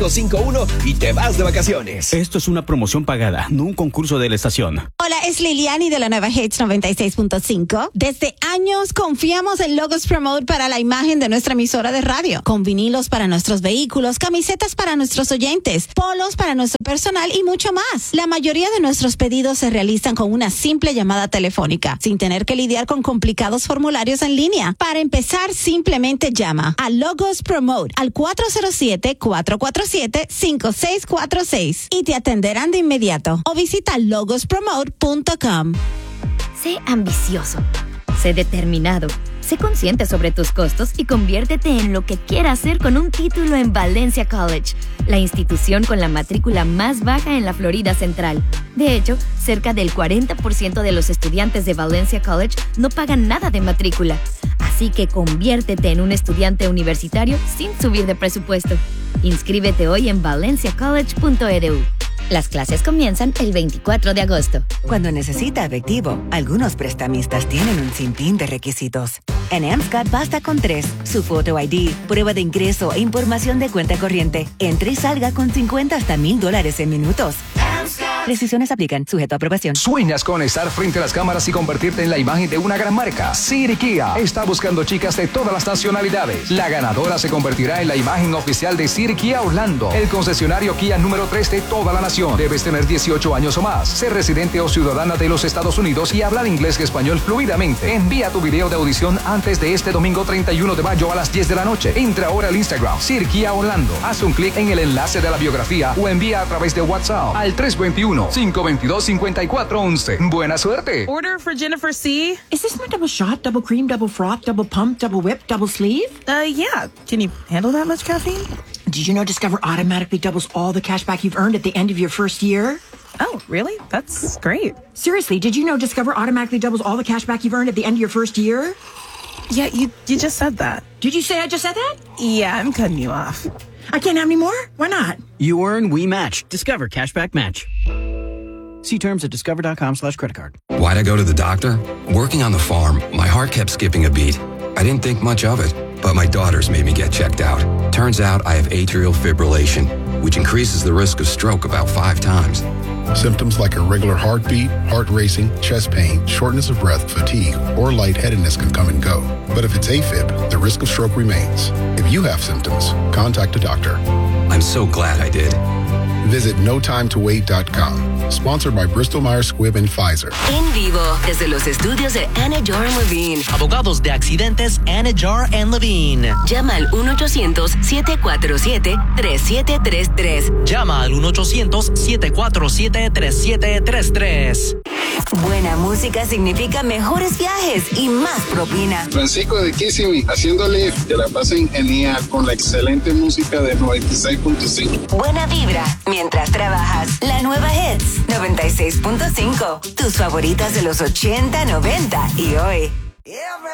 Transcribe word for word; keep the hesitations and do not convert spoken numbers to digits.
cinco uno y te vas de vacaciones. Esto es una promoción pagada, no un concurso de la estación. Hola, es Liliani de la nueva Hits noventa y seis punto cinco. Desde años confiamos en Logos Promote para la imagen de nuestra emisora de radio. Con vinilos para nuestros vehículos, camisetas para nuestros oyentes, polos para nuestro personal y mucho más. La mayoría de nuestros pedidos se realizan con una simple llamada telefónica, sin tener que lidiar con complicados formularios en línea. Para empezar, simplemente llama a Logos Promote al cuatro cero siete, cuatro cuatro siete, cinco seis cuatro seis y te atenderán de inmediato. O visita logos promote punto com. Sé ambicioso, sé determinado, sé consciente sobre tus costos y conviértete en lo que quieras ser con un título en Valencia College, la institución con la matrícula más baja en la Florida Central. De hecho, cerca del cuarenta por ciento de los estudiantes de Valencia College no pagan nada de matrícula. Así que conviértete en un estudiante universitario sin subir de presupuesto. Inscríbete hoy en valencia college punto e d u. Las clases comienzan el veinticuatro de agosto. Cuando necesita efectivo, algunos prestamistas tienen un sinfín de requisitos. En AmSCot basta con tres: su foto I D, prueba de ingreso e información de cuenta corriente. Entre y salga con cincuenta hasta mil dólares en minutos. Restricciones aplican, sujeto a aprobación. ¿Sueñas con estar frente a las cámaras y convertirte en la imagen de una gran marca? Siri Kia está buscando chicas de todas las nacionalidades. La ganadora se convertirá en la imagen oficial de Siri Kia Orlando, el concesionario Kia número tres de toda la nación. Debes tener dieciocho años o más, ser residente o ciudadana de los Estados Unidos y hablar inglés y español fluidamente. Envía tu video de audición antes de este domingo treinta y uno de mayo a las diez de la noche. Entra ahora al Instagram Siri Kia Orlando. Haz un clic en el enlace de la biografía o envía a través de WhatsApp al tres dos uno, cinco dos dos, cinco cuatro once. Buena suerte. Order for Jennifer C. Is this my double shot, double cream, double froth, double pump, double whip, double sleeve? Uh, yeah. Can you handle that much caffeine? Did you know Discover automatically doubles all the cash back you've earned at the end of your first year? Oh, really? That's great. Seriously, did you know Discover automatically doubles all the cash back you've earned at the end of your first year? Yeah, you, you just said that. Did you say I just said that? Yeah, I'm cutting you off. I can't have any more? Why not? You earn, we match. Discover Cashback Match. See terms at discover.com slash credit card. Why'd I go to the doctor? Working on the farm, my heart kept skipping a beat. I didn't think much of it, but my daughters made me get checked out. Turns out I have atrial fibrillation, which increases the risk of stroke about five times. Symptoms like irregular heartbeat, heart racing, chest pain, shortness of breath, fatigue, or lightheadedness can come and go. But if it's AFib, the risk of stroke remains. If you have symptoms, contact a doctor. I'm so glad I did. Visit no time to wait dot com. Sponsored by Bristol Myers Squibb and Pfizer. En vivo, desde los estudios de Anidjar and Levine. Abogados de accidentes Anidjar and Levine. Llama al uno ochocientos, siete cuatro siete, tres siete tres tres. Llama al uno ochocientos, siete cuatro siete, tres siete tres tres. Buena música significa mejores viajes y más propina. Francisco de Kissimmee, haciéndole que la pasen genial con la excelente música de noventa y seis punto cinco. Buena vibra mientras trabajas. La nueva Hits noventa y seis punto cinco. Tus favoritas de los ochenta, noventa y hoy.